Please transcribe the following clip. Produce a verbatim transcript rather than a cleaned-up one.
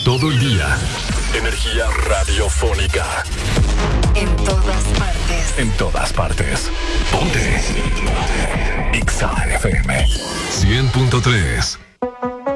Todo el día. Energía radiofónica. En todas partes. En todas partes. Ponte. Ponte. X A F M cien punto tres.